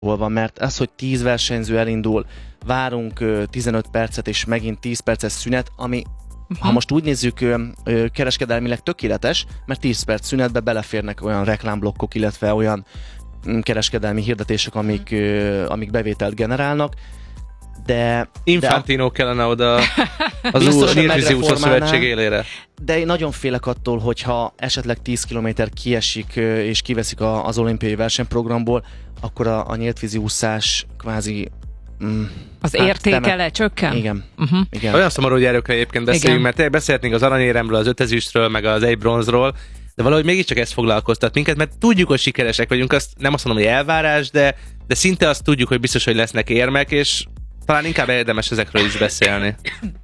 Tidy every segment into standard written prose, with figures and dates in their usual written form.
van, mert az, hogy 10 versenyző elindul, várunk 15 percet, és megint 10 perces szünet, ami ha most úgy nézzük, kereskedelmileg tökéletes, mert 10 perc szünetbe beleférnek olyan reklámblokkok, illetve olyan kereskedelmi hirdetések, amik bevételt generálnak, de... Infantino kellene oda az Nírvízi Úszó Szövetség élére. De én nagyon félek attól, hogyha esetleg 10 kilométer kiesik és kiveszik az olimpiai versenyprogramból, akkor a nyíltvízi úszás kvázi... az értéke csökken? Igen. Igen. Olyan szomorú, hogy erről egyébként beszéljünk, mert beszélhetnénk az aranyéremről, az 5 ezüstről, meg az 1 bronzról, de valahogy mégiscsak ez foglalkoztat minket, mert tudjuk, hogy sikeresek vagyunk, nem azt mondom, hogy elvárás, de szinte azt tudjuk, hogy biztos, hogy lesznek érmek, és talán inkább érdemes ezekről is beszélni.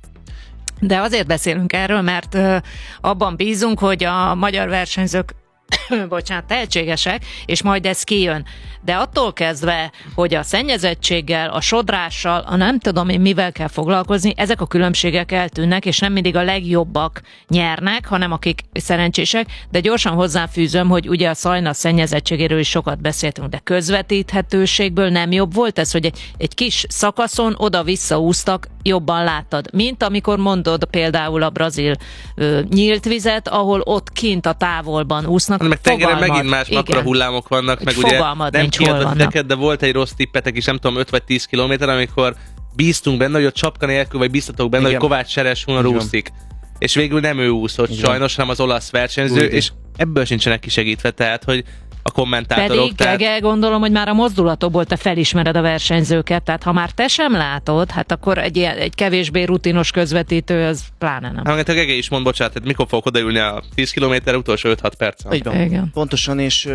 De azért beszélünk erről, mert abban bízunk, hogy a magyar versenyzők tehetségesek, és majd ez kijön. De attól kezdve, hogy a szennyezettséggel, a sodrással, a nem tudom én mivel kell foglalkozni, ezek a különbségek eltűnnek, és nem mindig a legjobbak nyernek, hanem akik szerencsések, de gyorsan hozzáfűzöm, hogy ugye a Szajna szennyezettségéről is sokat beszéltünk, de közvetíthetőségből nem jobb volt ez, hogy egy kis szakaszon oda-vissza úsztak, jobban láttad, mint amikor mondod például a brazil nyílt vizet, ahol ott kint a távolban úsznak. Meg tengeren megint más akkora hullámok vannak, meg ugye nem kiadott neked, de volt egy rossz tippetek is, nem tudom, 5 vagy 10 kilométer, amikor bíztunk benne, hogy a csapka nélkül, vagy bíztatok benne, hogy Kovács Seres Hunor úszik. És végül nem ő úszott sajnos, hanem az olasz versenyző, és ebből sincsenek kisegítve, tehát, hogy a kommentátorok... Pedig gondolom, hogy már a mozdulatokból te felismered a versenyzőket, tehát ha már te sem látod, hát akkor egy kevésbé rutinos közvetítő, az pláne nem. Hát a Gege is mond, bocsánat, tehát mikor fogok odaülni a 10 kilométer utolsó 5-6 percen? Így van. Igen. Pontosan, és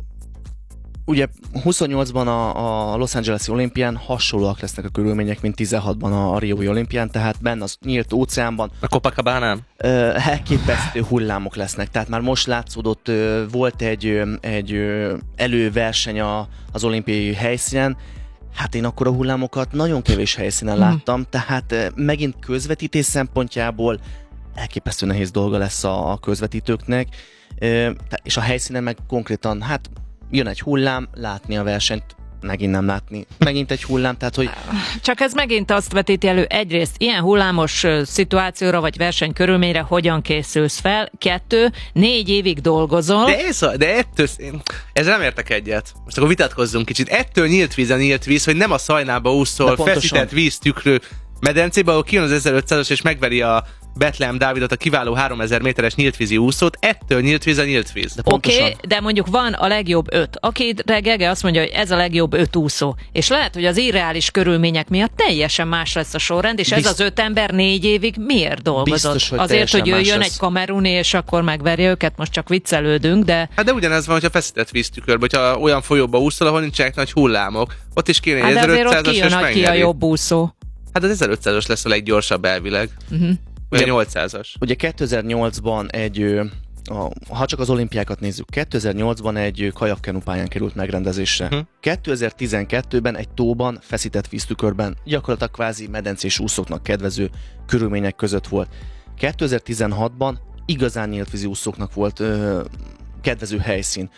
ugye 28-ban a Los Angeles-i olimpián hasonlóak lesznek a körülmények, mint 16-ban a Riói olimpián, tehát benne az nyílt óceánban. A Copacabana-n? Elképesztő hullámok lesznek, tehát már most látszódott, volt egy előverseny az olimpiai helyszínen, hát én akkor a hullámokat nagyon kevés helyszínen láttam, tehát megint közvetítés szempontjából elképesztő nehéz dolga lesz a közvetítőknek, és a helyszínen meg konkrétan, hát jön egy hullám, látni a versenyt, megint nem látni, megint egy hullám, tehát hogy... Csak ez megint azt vetíti elő, egyrészt ilyen hullámos szituációra vagy versenykörülményre hogyan készülsz fel, 2, 4 évig dolgozol. De ettől, ezzel nem értek egyet. Most akkor vitatkozzunk kicsit. Ettől nyílt víz, hogy nem a Szajnába úszol, feszített víztükrő medencébe, ahol kijön az 1500-as és megveri a Betlehem Dávidot, a kiváló 3000 méteres nyíltvízi úszót, ettől nyílt víz a nyílt víz. Oké, de mondjuk van a legjobb 5. Akire Gege azt mondja, hogy ez a legjobb 5 úszó. És lehet, hogy az irreális körülmények miatt teljesen más lesz a sorrend, és ez az 5 ember 4 évig miért dolgozott? Biztos, hogy azért, hogy jöjjön lesz. egy kameruni, és akkor megverje őket, most csak viccelődünk, de... Hát de ugyanez van, hogyha feszített víztükörbe, hogyha olyan folyóba úszol, ahol nincsenek nagy hullámok. Ott is kéne egy 1500-as, és megnyeri. Ki a jobb úszó. Hát az 1500-as lesz a leggyorsabb elvileg. Vagy 800-as. Ugye 2008-ban ha csak az olimpiákat nézzük, 2008-ban egy kajakkenupályán került megrendezésre. 2012-ben egy tóban, feszített víztükörben, gyakorlatilag kvázi medencés úszóknak kedvező körülmények között volt. 2016-ban igazán nyíltvízi úszóknak volt kedvező helyszín.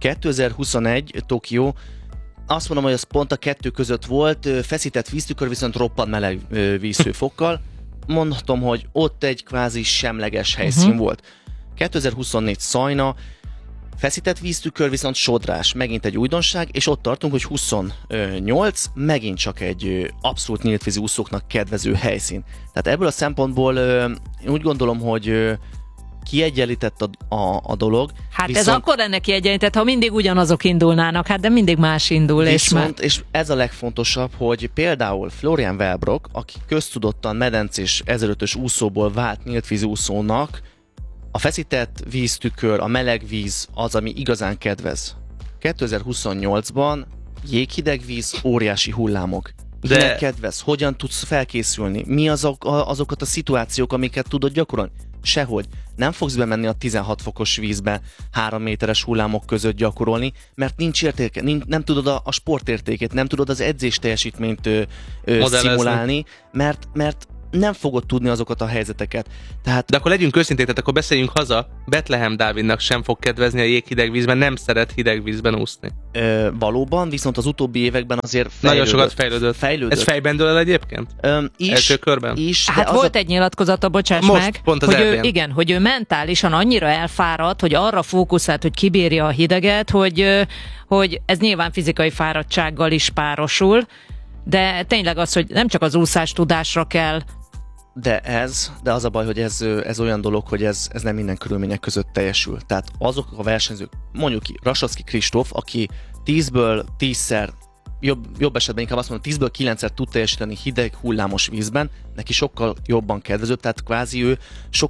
2021 Tokió, azt mondom, hogy az pont a 2 között volt, feszített víztükör, viszont roppant meleg vízhőfokkal. Mondhatom, hogy ott egy kvázi semleges helyszín volt. 2024 Szajna, feszített víztükör, viszont sodrás, megint egy újdonság, és ott tartunk, hogy 28, megint csak egy abszolút nyíltvízi úszóknak kedvező helyszín. Tehát ebből a szempontból úgy gondolom, hogy kiegyenlített a dolog. Hát viszont, ez akkor lenne kiegyenlített, ha mindig ugyanazok indulnának, hát de mindig más indul. És ez a legfontosabb, hogy például Florian Wellbrock, aki köztudottan medencés 1005-ös úszóból vált nyíltvízi úszónak, a feszített víztükör, a meleg víz az, ami igazán kedvez. 2028-ban jéghideg víz, óriási hullámok. De kedvez, hogyan tudsz felkészülni? Mi azokat a szituációk, amiket tudod gyakorolni? Sehogy. Nem fogsz bemenni a 16 fokos vízbe 3 méteres hullámok között gyakorolni, mert nincs értéke, nem tudod a sportértékét, nem tudod az edzés teljesítményt szimulálni, mert nem fogod tudni azokat a helyzeteket. De akkor legyünk őszinték, tehát akkor beszéljünk haza, Bethlehem Dávidnak sem fog kedvezni a jéghideg vízben, nem szeret hideg vízben úszni. Valóban, viszont az utóbbi években azért nagyon sokat fejlődött. Ez fejben dől el egyébként? Első körben? Hát volt egy nyilatkozata, bocsáss meg, hogy ő mentálisan annyira elfáradt, hogy arra fókuszált, hogy kibírja a hideget, hogy ez nyilván fizikai fáradtsággal is párosul, de tényleg az, hogy nem csak az úszás tudásra kell. De az a baj, hogy ez olyan dolog, hogy ez nem minden körülmények között teljesül. Tehát azok a versenyzők, mondjuk ki, Rasaszki Kristóf, aki 10-ből 10-szer, jobb esetben inkább azt mondom, 10-ből 9-szer tud teljesíteni hideg, hullámos vízben, neki sokkal jobban kedvező, tehát kvázi ő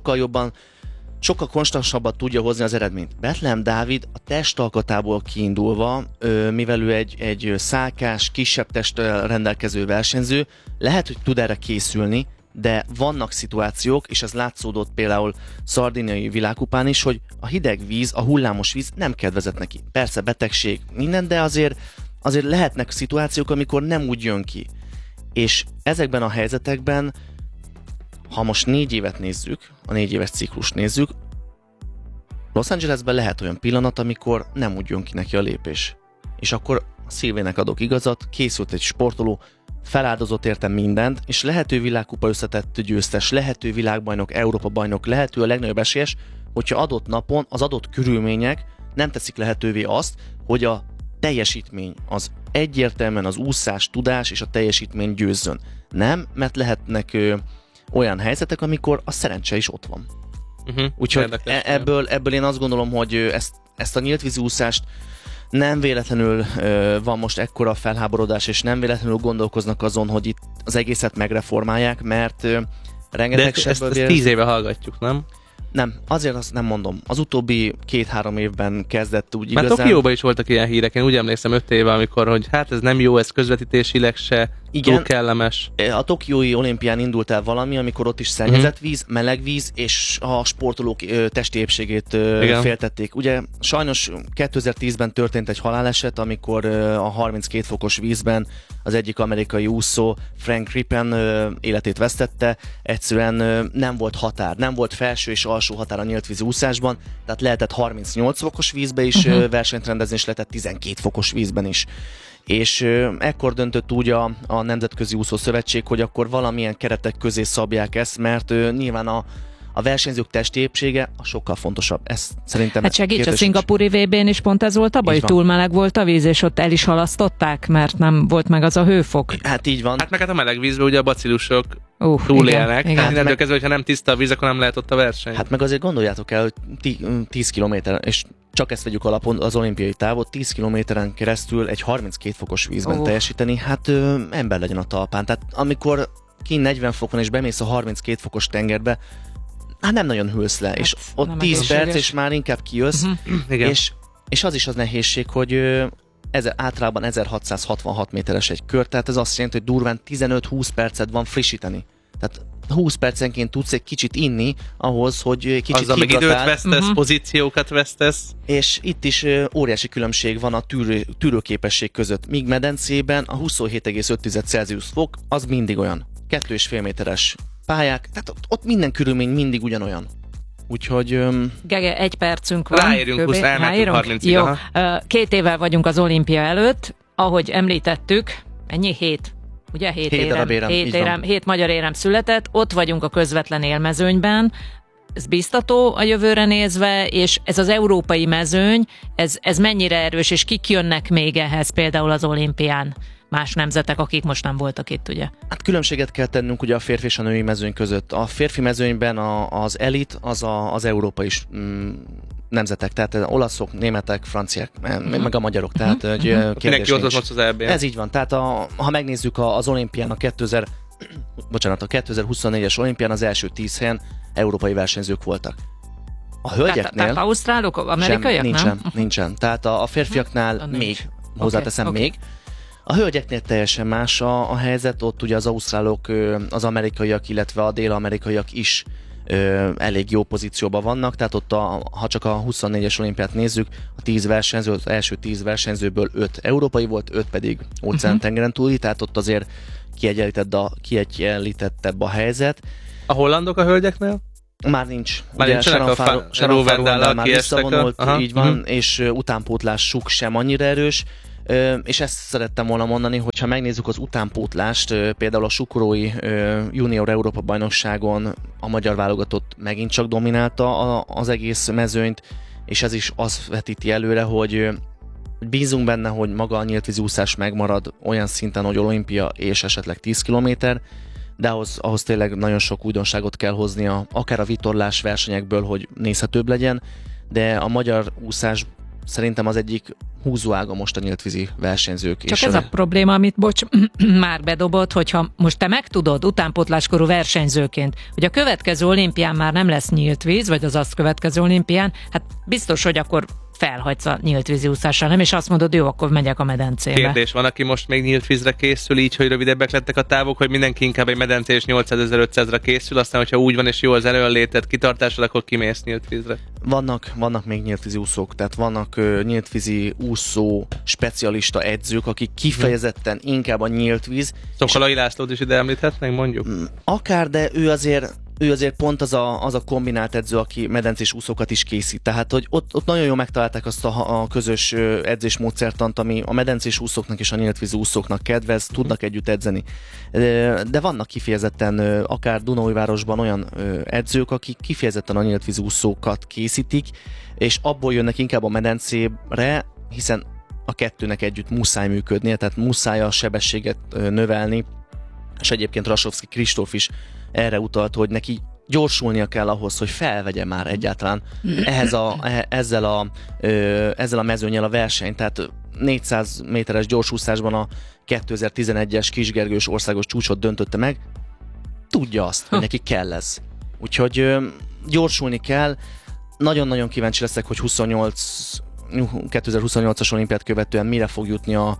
sokkal konstansabban tudja hozni az eredményt. Bethlehem Dávid a testalkatából kiindulva, mivel ő egy szálkás, kisebb testtel rendelkező versenyző, lehet, hogy tud erre készülni, de vannak szituációk, és ez látszódott például szardiniai világkupán is, hogy a hideg víz, a hullámos víz nem kedvezett neki. Persze betegség, minden, de azért lehetnek szituációk, amikor nem úgy jön ki. És ezekben a helyzetekben, ha most 4 évet nézzük, a 4 éves ciklust nézzük, Los Angelesben lehet olyan pillanat, amikor nem úgy jön ki neki a lépés. És akkor Szilvének adok igazat, készült egy sportoló, feláldozott érte mindent, és lehető világkupa összetett győztes, lehető világbajnok, Európa-bajnok, lehető a legnagyobb esélyes, hogyha adott napon az adott körülmények nem teszik lehetővé azt, hogy a teljesítmény, az egyértelműen az úszás, tudás és a teljesítmény győzzön. Nem, mert lehetnek olyan helyzetek, amikor a szerencse is ott van. Úgyhogy ebből én azt gondolom, hogy ezt a nyíltvízi úszást nem véletlenül van most ekkora felháborodás, és nem véletlenül gondolkoznak azon, hogy itt az egészet megreformálják, mert rengeteg ezt 10 éve hallgatjuk, nem? Nem, azért azt nem mondom. Az utóbbi 2-3 évben kezdett úgy igazán... Mert Tokióban is voltak ilyen hírek, én úgy emlékszem 5 éve, amikor, hogy hát ez nem jó, ez közvetítésileg se túl kellemes. A tokiói olimpián indult el valami, amikor ott is szennyezett víz, meleg víz, és a sportolók testi épségét féltették. Ugye sajnos 2010-ben történt egy haláleset, amikor a 32 fokos vízben az egyik amerikai úszó, Frank Rippen életét vesztette. Egyszerűen nem volt határ, nem volt felső és alsó határ a nyíltvízi úszásban, tehát lehetett 38 fokos vízbe is versenyt rendezni, és lehetett 12 fokos vízben is. És ekkor döntött úgy a Nemzetközi Úszó Szövetség, hogy akkor valamilyen keretek közé szabják ezt, mert nyilván a versenyzők testi épsége a sokkal fontosabb. Ez szerintem... Hát segíts, a szingapúri VB-n is pont ez volt abban, hogy túl meleg volt a víz, és ott el is halasztották, mert nem volt meg az a hőfok. Hát így van. Hát meg a meleg vízben ugye a bacillusok túlélnek. Hát innentől kezdve, hogyha nem tiszta a víz, akkor nem lehet ott a verseny. Hát meg azért gondoljátok el, hogy 10 kilométer, és csak ezt vegyük alapon, az olimpiai távot, 10 kilométeren keresztül egy 32 fokos vízben teljesíteni, hát ember legyen a talpán. Tehát amikor kint 40 fok van és bemész a 32 fokos tengerbe, hát nem nagyon hűlsz le, hát és ott 10 perc, és már inkább kijössz, és az is az nehézség, hogy általában 1666 méteres egy kör, tehát ez azt jelenti, hogy durván 15-20 percet van frissíteni. Tehát 20 percenként tudsz egy kicsit inni ahhoz, hogy kicsit azzal meg időt vesztesz, pozíciókat vesztesz. És itt is óriási különbség van a tűrőképesség között. Míg medencében a 27,5 Celsius fok az mindig olyan. 2,5 méteres pályák, tehát ott minden körülmény mindig ugyanolyan. Úgyhogy... Gege, 1 percünk van. Ráérünk, elmentünk 30-ig. Jó, 2 évvel vagyunk az olimpia előtt, ahogy említettük, ennyi 7. Ugye 7 magyar érem született, ott vagyunk a közvetlen élmezőnyben, ez biztató a jövőre nézve, és ez az európai mezőny, ez mennyire erős, és kik jönnek még ehhez például az olimpián? Más nemzetek, akik most nem voltak itt, ugye? Hát különbséget kell tennünk ugye a férfi és a női mezőny között. A férfi mezőnyben az elit az európai nemzetek, tehát olaszok, németek, franciák, meg a magyarok, tehát kérdés nincs. Az EB-n. Ez így van, tehát ha megnézzük az olimpián a 2024-es olimpián az első 10 helyen európai versenyzők voltak. A hölgyeknél... Tehát ausztrálok, amerikaiak, nincsen. Tehát a férfiaknál még, hozzáteszem még. A hölgyeknél teljesen más a helyzet, ott ugye az ausztrálok, az amerikaiak, illetve a dél-amerikaiak is elég jó pozícióban vannak, tehát ott ha csak a 24-es olimpiát nézzük, a 10 versenyző, az első 10 versenyzőből 5 európai volt, 5 pedig óceán-tengeren túli, tehát ott azért kiegyenlítettebb a helyzet. A hollandok a hölgyeknél? Már nincs. Már ugye Sharon Farrow már visszavonult, így van, és utánpótlásuk sem annyira erős. És ezt szerettem volna mondani, hogy ha megnézzük az utánpótlást, például a sukurói junior Európa bajnokságon a magyar válogatott megint csak dominálta az egész mezőnyt, és ez is azt vetíti előre, hogy bízunk benne, hogy maga a nyíltvízi úszás megmarad olyan szinten, hogy olimpia és esetleg 10 kilométer, de ahhoz tényleg nagyon sok újdonságot kell hoznia, akár a vitorlás versenyekből, hogy nézhetőbb legyen, de a magyar úszás szerintem az egyik húzóága most a nyíltvízi versenyzők. Csak és ez a probléma, amit már bedobott, hogyha most te megtudod utánpótláskorú versenyzőként, hogy a következő olimpián már nem lesz nyíltvíz, vagy az azt következő olimpián, hát biztos, hogy akkor felhagysz a nyíltvízi úszással, nem? És azt mondod, jó, akkor megyek a medencébe. Kérdés, van, aki most még nyíltvízre készül, így, hogy rövidebbek lettek a távok, hogy mindenki inkább egy medencés 800-1500-ra készül, aztán, hogyha úgy van, és jó az erőnlétet, kitartásod, akkor kimész nyíltvízre. Vannak még nyíltvízi úszók, tehát vannak nyíltvízi úszó specialista edzők, akik kifejezetten inkább a nyíltvíz. Szokolai Lászlót is ide említhetnénk, mondjuk? Akár, de ő azért pont az a kombinált edző, aki medencés úszókat is készít. Tehát, hogy ott nagyon jól megtalálták azt a közös edzésmódszertant, ami a medencés úszóknak és a nyíltvízi úszóknak kedvez, tudnak együtt edzeni. De vannak kifejezetten, akár Dunaújvárosban olyan edzők, akik kifejezetten a nyíltvízi úszókat készítik, és abból jönnek inkább a medencébre, hiszen a kettőnek együtt muszáj működnie, tehát muszáj a sebességet növelni, és egyébként Rasovszky Kristóf is erre utalt, hogy neki gyorsulnia kell ahhoz, hogy felvegye már egyáltalán ezzel a mezőnnyel a versenyt. Tehát 400 méteres gyorsúszásban a 2011-es Kisgergős országos csúcsot döntötte meg. Tudja azt, hogy neki kell ez. Úgyhogy gyorsulni kell. Nagyon-nagyon kíváncsi leszek, hogy 2028-as olimpiát követően mire fog jutni a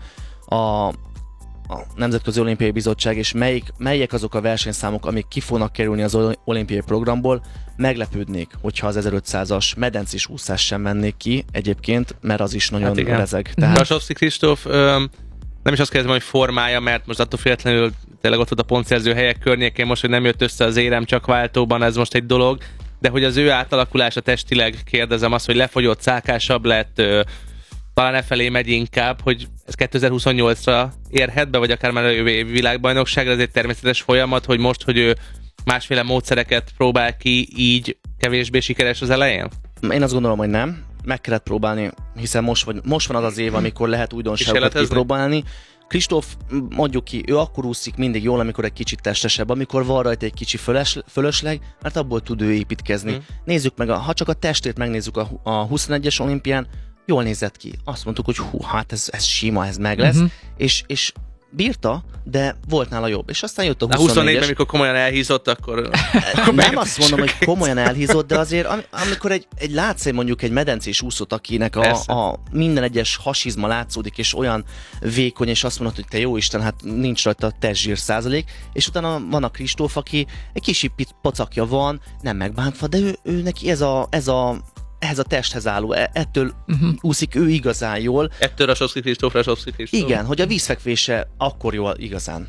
Nemzetközi Olimpiai Bizottság, és melyek azok a versenyszámok, amik ki fognak kerülni az olimpiai programból. Meglepődnék, hogyha az 1500-as medencés úszás sem vennék ki egyébként, mert az is nagyon rezeg. Rasovszky Kristóf, nem is azt kérdezem, hogy formája, mert most attól függetlenül tényleg ott a pontszerző helyek környékén most, hogy nem jött össze az érem csak váltóban, ez most egy dolog, de hogy az ő átalakulása testileg, kérdezem azt, hogy lefogyott, szákásabb lett, talán e felé megy inkább, hogy ez 2028-ra érhet be, vagy akár már a jövő évi világbajnokságra, ez egy természetes folyamat, hogy most, hogy ő másféle módszereket próbál ki, így kevésbé sikeres az elején? Én azt gondolom, hogy nem. Meg kellett próbálni, hiszen most van az év, amikor lehet újdonságokat kipróbálni. Kristóf, mondjuk ki, ő akkor úszik mindig jól, amikor egy kicsit testesebb, amikor van rajta egy kicsi fölösleg, mert abból tud ő építkezni. Nézzük meg, ha csak a testét megnézzük a 21-es olimpián, jól nézett ki. Azt mondtuk, hogy hát ez sima, ez meg lesz. És bírta, de volt nála jobb. És aztán jött a 24-es. 24-ben, amikor komolyan elhízott, akkor nem azt mondom, hogy komolyan elhízott, de azért amikor látsz mondjuk egy medencés úszót, akinek a minden egyes hasizma látszódik, és olyan vékony, és azt mondod, hogy te jó Isten, hát nincs rajta a testzsír százalék, és utána van a Kristóf, aki egy kicsi pacakja van, nem megbántva, de ő neki ehhez a testhez álló, ettől úszik ő igazán jól. Ettől Rasovszky Kristóf. Igen, hogy a vízfekvése akkor jól igazán.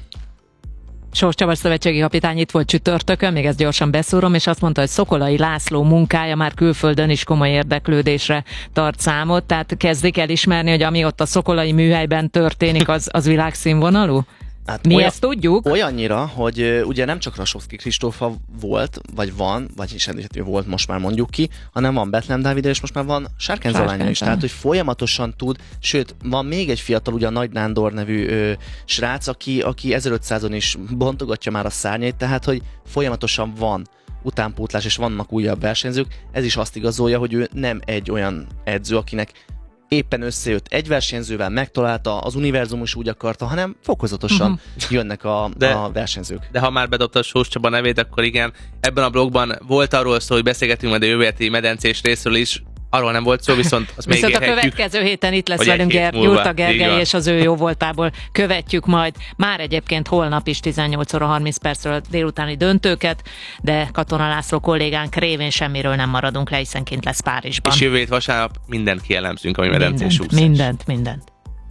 Sós Csaba szövetségi kapitány itt volt csütörtökön, még ezt gyorsan beszúrom, és azt mondta, hogy Szokolai László munkája már külföldön is komoly érdeklődésre tart számot, tehát kezdik elismerni, hogy ami ott a szokolai műhelyben történik, az világszínvonalú? Hát mi ezt tudjuk? Olyannyira, hogy ugye nem csak Rasovszky Kristófa volt, vagy van, vagyis volt most már mondjuk ki, hanem van Bethlen Dávid, és most már van Sárkány Zolánja is. Tehát, hogy folyamatosan tud, sőt, van még egy fiatal, ugye a Nagy Nándor nevű srác, aki 1500-on is bontogatja már a szárnyait, tehát, hogy folyamatosan van utánpótlás, és vannak újabb versenyzők. Ez is azt igazolja, hogy ő nem egy olyan edző, akinek éppen összejött egy versenyzővel, megtalálta, az univerzum is úgy akarta, hanem fokozatosan jönnek a versenyzők. De ha már bedobta a Sós Csaba nevét, akkor igen, ebben a blogban volt arról szó, hogy beszélgetünk majd a jövő heti medencés részről is, Arról nem volt szó, viszont azt még érhetjük. A következő héten itt lesz velünk Gyurta Gergely, és az ő jó voltából követjük majd már egyébként holnap is 18 óra 30 percről délutáni döntőket, de Katona László kollégánk révén semmiről nem maradunk le, hiszen kint lesz Párizsban. És jövő hét vasárnap mindent kielemzünk, ami medencés úszás. Mindent.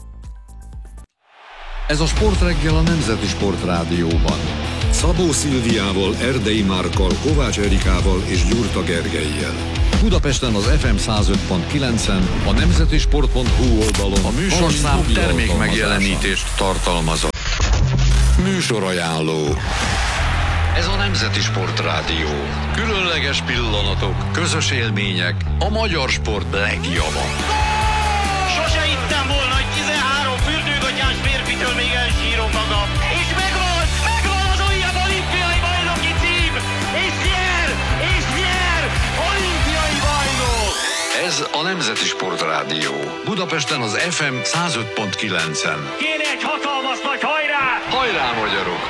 Ez a Sportreggel a Nemzeti Sportrádióban. Szabó Szilviával, Erdei Márkkal, Kovács Erikával és Gyurta Gergellyel. Budapesten az FM 105.9-en, a nemzetisport.hu oldalon. A műsorszám termék megjelenítést tartalmazott. Műsorajánló. Ez a Nemzeti Sportrádió. Különleges pillanatok, közös élmények, a magyar sport legjava. Sose hittem volna, hogy 13 fürdőgatyás férfitől még elsírom magam. És megvan az újabb olimpiai bajnoki cím! És nyer! Olimpiai bajnok! Ez a Nemzeti Sportrádió. Budapesten az FM 105.9-en. Kéne egy hatalmas nagy hajrá! Hajrá, magyarok!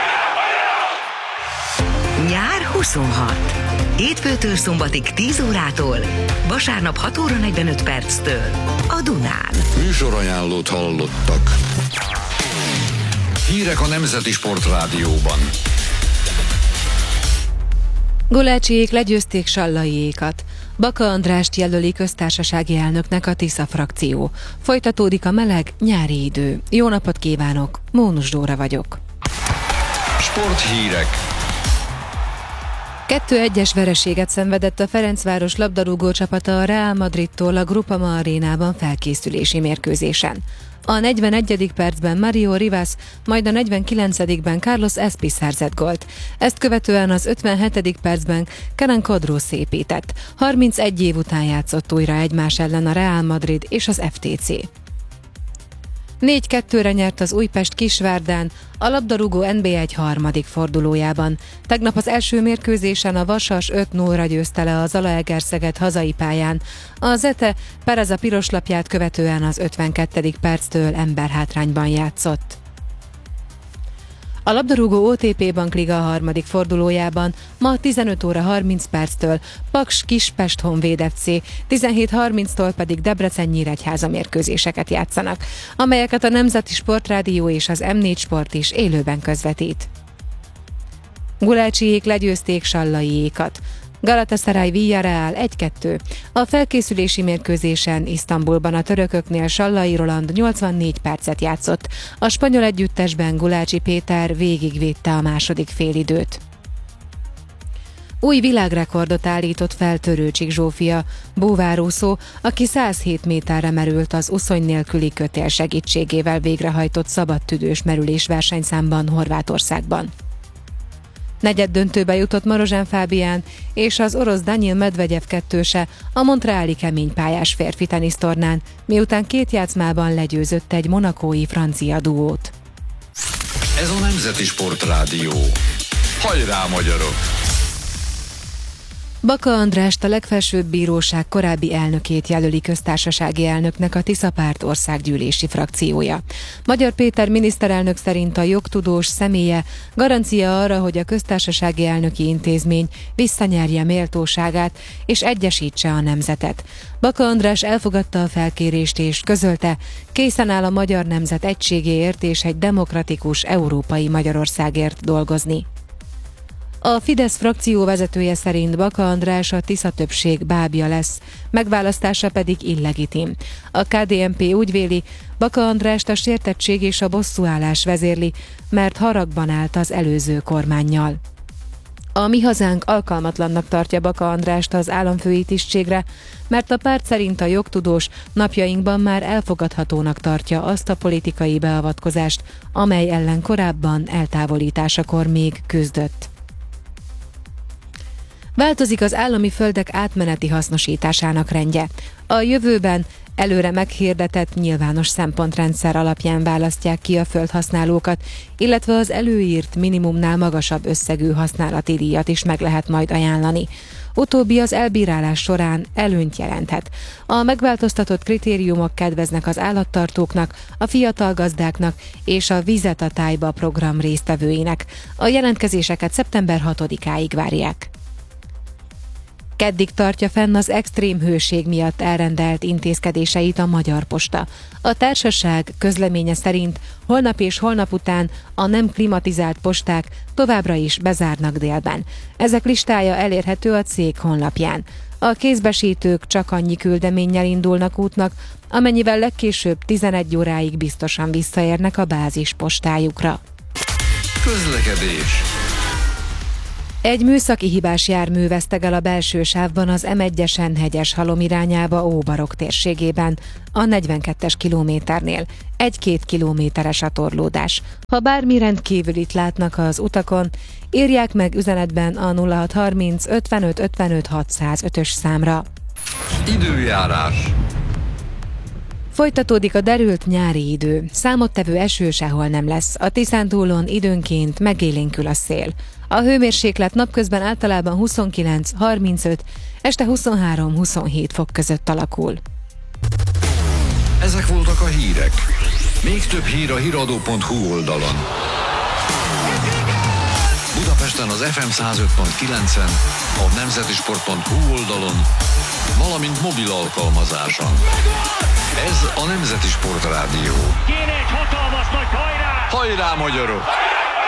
Nyár 26. Hétfőtől szombatig 10 órától, vasárnap 6 óra 45 perctől a Dunán. Műsorajánlót hallottak. Hírek a Nemzeti Sportrádióban. Gulácsiék legyőzték Sallaiékat. Baka Andrást jelöli köztársasági elnöknek a Tisza frakció. Folytatódik a meleg nyári idő. Jó napot kívánok, Mónus Dóra vagyok. Sporthírek. 2-1-es vereséget szenvedett a Ferencváros labdarúgó csapata a Real Madridtól a Groupama arénában felkészülési mérkőzésen. A 41. percben Mario Rivas, majd a 49-ben Carlos Espi szerzett gólt. Ezt követően az 57. percben Kenan Kodró szépített. 31 év után játszott újra egymás ellen a Real Madrid és az FTC. 4-2-re nyert az Újpest Kisvárdán a labdarúgó NB1 harmadik fordulójában. Tegnap az első mérkőzésen a Vasas 5-0-ra győzte le a Zalaegerszeget hazai pályán. A Zete Perez a piroslapját követően az 52. perctől emberhátrányban játszott. A labdarúgó OTP Bankliga harmadik fordulójában ma 15 óra 30 perctől Paks Kispest Honvéd FC, 17:30-tól pedig Debrecen Nyíregyháza mérkőzéseket játszanak, amelyeket a Nemzeti Sportrádió és az M4 Sport is élőben közvetít. Gulácsiék legyőzték Sallaiékat. Galatasaray Villarreal 1-2. A felkészülési mérkőzésen Isztambulban a törököknél Sallai Roland 84 percet játszott. A spanyol együttesben Gulácsi Péter végigvédte a második félidőt. Új világrekordot állított fel Törőcsik Zsófia, búvárúszó, aki 107 méterre merült az uszony nélküli kötél segítségével végrehajtott szabadtüdős merülés versenyszámban Horvátországban. Negyeddöntőbe jutott Marozsán Fábián és az orosz Daniil Medvegyev kettőse a montreali keménypályás férfi tenisztornán, miután 2 játszmában legyőzött egy monakói francia duót. Ez a Nemzeti Sportrádió. Hajrá, magyarok! Baka Andrást, a legfelsőbb bíróság korábbi elnökét jelöli köztársasági elnöknek a Tisza Párt országgyűlési frakciója. Magyar Péter miniszterelnök szerint a jogtudós személye garancia arra, hogy a köztársasági elnöki intézmény visszanyerje méltóságát és egyesítse a nemzetet. Baka András elfogadta a felkérést és közölte, készen áll a magyar nemzet egységéért és egy demokratikus európai Magyarországért dolgozni. A Fidesz frakció vezetője szerint Baka András a Tisza többség bábja lesz, megválasztása pedig illegitim. A KDNP úgy véli, Baka Andrást a sértettség és a bosszúállás vezérli, mert haragban állt az előző kormánnyal. A Mi Hazánk alkalmatlannak tartja Baka Andrást az államfői tisztségre, mert a párt szerint a jogtudós napjainkban már elfogadhatónak tartja azt a politikai beavatkozást, amely ellen korábban eltávolításakor még küzdött. Változik az állami földek átmeneti hasznosításának rendje. A jövőben előre meghirdetett nyilvános szempontrendszer alapján választják ki a földhasználókat, illetve az előírt minimumnál magasabb összegű használati díjat is meg lehet majd ajánlani. Utóbbi az elbírálás során előnyt jelenthet. A megváltoztatott kritériumok kedveznek az állattartóknak, a fiatal gazdáknak és a Vizet a tájba program résztvevőinek. A jelentkezéseket szeptember 6-áig várják. Keddig tartja fenn az extrém hőség miatt elrendelt intézkedéseit a Magyar Posta. A társaság közleménye szerint holnap és holnap után a nem klimatizált posták továbbra is bezárnak délben. Ezek listája elérhető a cég honlapján. A kézbesítők csak annyi küldeménnyel indulnak útnak, amennyivel legkésőbb 11 óráig biztosan visszaérnek a bázispostájukra. Közlekedés. Egy műszaki hibás jármű veszteg el a belső sávban az M1-esen Hegyeshalom irányába Óbarok térségében, a 42-es kilométernél. 1-2 kilométeres a torlódás. Ha bármi rendkívülit látnak az utakon, írják meg üzenetben a 0630 55 55 605-ös számra. Időjárás. Folytatódik a derült nyári idő. Számottevő eső sehol nem lesz. A Tiszántúlon időnként megélénkül a szél. A hőmérséklet napközben általában 29-35, este 23-27 fok között alakul. Ezek voltak a hírek. Még több hír a hiradó.hu oldalon. Budapesten az FM 105.9-en, a nemzetisport.hu oldalon, valamint mobil alkalmazáson. Ez a Nemzeti Sport Rádió. Kéne egy hatalmas nagy hajrá! Hajrá, magyarok!